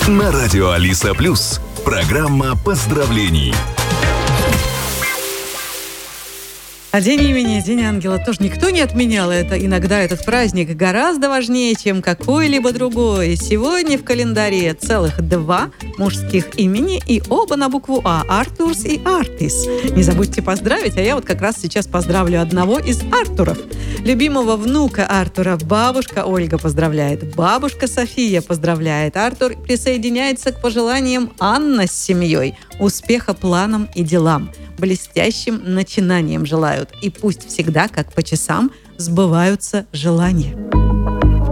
На радио Алиса Плюс. Программа поздравлений. А День имени, День ангела тоже никто не отменял. Это иногда этот праздник гораздо важнее, чем какой-либо другой. Сегодня в календаре целых 2 мужских имени и оба на букву А. Артурс и Артис. Не забудьте поздравить, а я вот как раз сейчас поздравлю одного из Артуров. Любимого внука Артура бабушка Ольга поздравляет. Бабушка София поздравляет. Артур присоединяется к пожеланиям Анна с семьей. Успеха планам и делам. Блестящим начинаниям желают. И пусть всегда, как по часам, сбываются желания.